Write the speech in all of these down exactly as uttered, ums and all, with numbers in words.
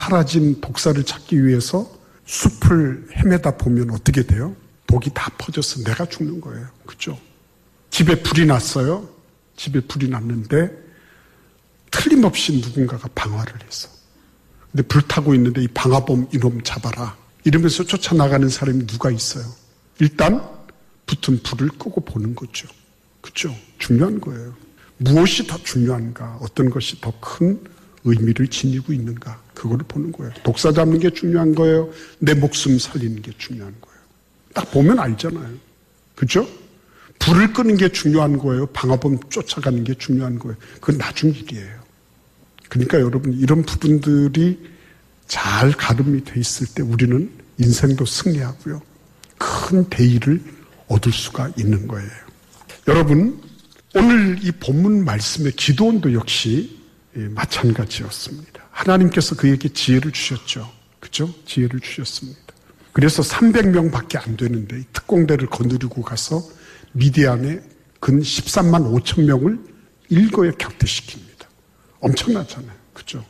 사라진 독사를 찾기 위해서 숲을 헤매다 보면 어떻게 돼요? 독이 다 퍼져서 내가 죽는 거예요. 그죠? 집에 불이 났어요. 집에 불이 났는데 틀림없이 누군가가 방화를 했어. 근데 불 타고 있는데 이 방화범 이놈 잡아라 이러면서 쫓아나가는 사람이 누가 있어요? 일단 붙은 불을 끄고 보는 거죠. 그죠? 중요한 거예요. 무엇이 더 중요한가? 어떤 것이 더 큰 의미를 지니고 있는가? 그거를 보는 거예요. 독사 잡는 게 중요한 거예요. 내 목숨 살리는 게 중요한 거예요. 딱 보면 알잖아요. 그죠? 불을 끄는 게 중요한 거예요. 방화범 쫓아가는 게 중요한 거예요. 그건 나중 일이에요. 그러니까 여러분 이런 부분들이 잘 가름이 돼 있을 때 우리는 인생도 승리하고요. 큰 대의를 얻을 수가 있는 거예요. 여러분 오늘 이 본문 말씀의 기도원도 역시 마찬가지였습니다. 하나님께서 그에게 지혜를 주셨죠. 그죠? 지혜를 주셨습니다. 그래서 삼백 명밖에 안 되는데 특공대를 거느리고 가서 미디안의 근 십삼만 오천 명을 일거에 격퇴시킵니다. 엄청나잖아요. 그죠?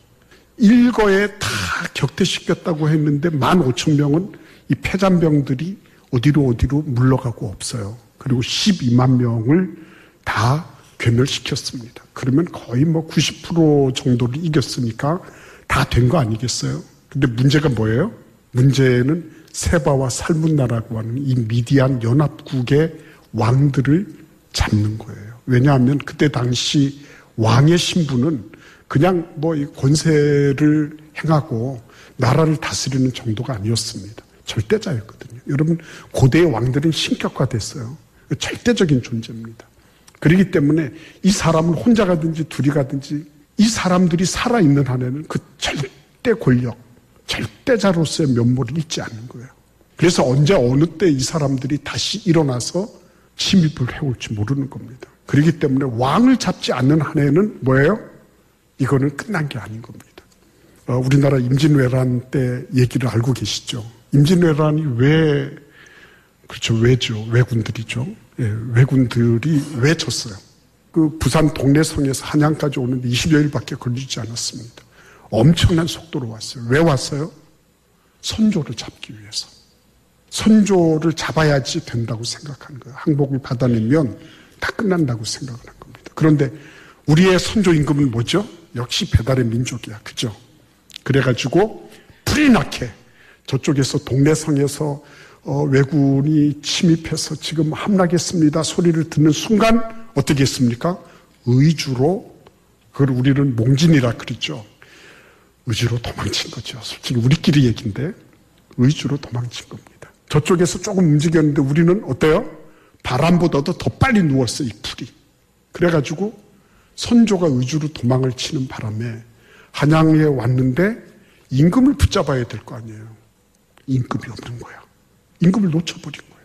일거에 다 격퇴시켰다고 했는데 만 오천 명은 이 패잔병들이 어디로 어디로 물러가고 없어요. 그리고 십이만 명을 다 괴멸시켰습니다. 그러면 거의 뭐 구십 퍼센트 정도를 이겼으니까 다 된 거 아니겠어요? 근데 문제가 뭐예요? 문제는 세바와 살문나라고 하는 이 미디안 연합국의 왕들을 잡는 거예요. 왜냐하면 그때 당시 왕의 신분은 그냥 뭐 권세를 행하고 나라를 다스리는 정도가 아니었습니다. 절대자였거든요. 여러분 고대의 왕들은 신격화됐어요. 절대적인 존재입니다. 그렇기 때문에 이 사람을 혼자 가든지 둘이 가든지 이 사람들이 살아있는 한에는 그 절대 권력, 절대자로서의 면모를 잊지 않는 거예요. 그래서 언제 어느 때 이 사람들이 다시 일어나서 침입을 해올지 모르는 겁니다. 그렇기 때문에 왕을 잡지 않는 한에는 뭐예요? 이거는 끝난 게 아닌 겁니다. 어, 우리나라 임진왜란 때 얘기를 알고 계시죠? 임진왜란이 왜, 그렇죠, 왜죠? 왜군들이죠. 예, 왜군들이 왜 졌어요? 그 부산 동래성에서 한양까지 오는데 이십여일밖에 걸리지 않았습니다. 엄청난 속도로 왔어요. 왜 왔어요? 선조를 잡기 위해서. 선조를 잡아야지 된다고 생각하는 거예요. 항복을 받아내면 다 끝난다고 생각을 한 겁니다. 그런데 우리의 선조 임금은 뭐죠? 역시 배달의 민족이야. 그죠? 그래가지고 불이 나게 저쪽에서 동래성에서 어, 왜군이 침입해서 지금 함락했습니다. 소리를 듣는 순간 어떻게 했습니까? 의주로, 그걸 우리는 몽진이라 그러죠. 의주로 도망친 거죠. 솔직히 우리끼리 얘기인데 의주로 도망친 겁니다. 저쪽에서 조금 움직였는데 우리는 어때요? 바람보다도 더 빨리 누웠어요. 이 풀이. 그래가지고 선조가 의주로 도망을 치는 바람에 한양에 왔는데 임금을 붙잡아야 될 거 아니에요. 임금이 없는 거야. 임금을 놓쳐버린 거예요.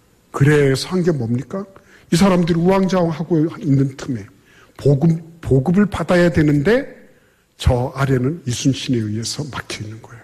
그래서 한 게 뭡니까? 이 사람들이 우왕좌왕하고 있는 틈에 보급, 보급을 받아야 되는데 저 아래는 이순신에 의해서 막혀 있는 거예요.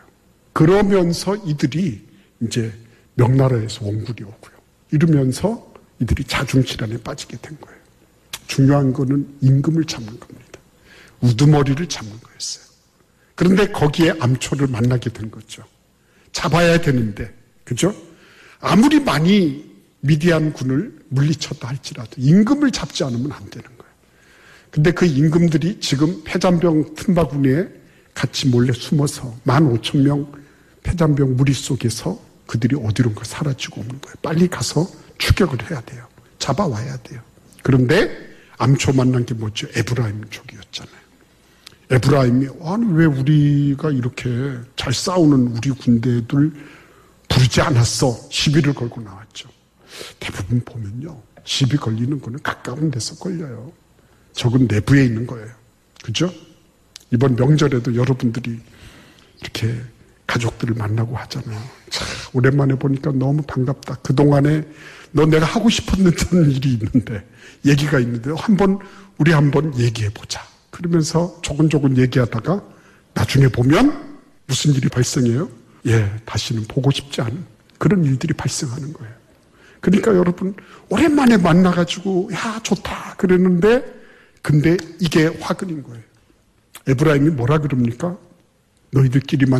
그러면서 이들이 이제 명나라에서 원군이 오고요. 이러면서 이들이 자중질환에 빠지게 된 거예요. 중요한 거는 임금을 잡는 겁니다. 우두머리를 잡는 거였어요. 그런데 거기에 암초를 만나게 된 거죠. 잡아야 되는데, 그죠? 아무리 많이 미디안 군을 물리쳤다 할지라도 임금을 잡지 않으면 안 되는 거예요. 근데 그 임금들이 지금 패잔병 틈바구니에 같이 몰래 숨어서 만 오천 명 패잔병 무리 속에서 그들이 어디론가 사라지고 없는 거예요. 빨리 가서 추격을 해야 돼요. 잡아와야 돼요. 그런데 암초 만난 게 뭐죠? 에브라임족이었잖아요. 에브라임이 아니 왜 우리가 이렇게 잘 싸우는 우리 군대들 부르지 않았어? 시비를 걸고 나왔죠. 대부분 보면요. 시비 걸리는 거는 가까운 데서 걸려요. 적은 내부에 있는 거예요. 그죠? 이번 명절에도 여러분들이 이렇게 가족들을 만나고 하잖아요. 참 오랜만에 보니까 너무 반갑다. 그동안에 너 내가 하고 싶었던 일이 있는데 얘기가 있는데 한번 우리 한번 얘기해보자. 그러면서 조근조근 얘기하다가 나중에 보면 무슨 일이 발생해요? 예, 다시는 보고 싶지 않은 그런 일들이 발생하는 거예요. 그러니까 여러분 오랜만에 만나가지고 야 좋다 그랬는데 근데 이게 화근인 거예요. 에브라임이 뭐라 그럽니까? 너희들끼리만